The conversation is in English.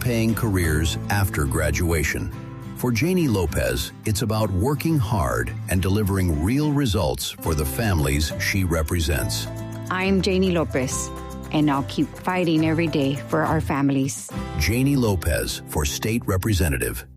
high-paying careers after graduation. For Janie Lopez, it's about working hard and delivering real results for the families she represents. I'm Janie Lopez, and I'll keep fighting every day for our families. Janie Lopez for State Representative.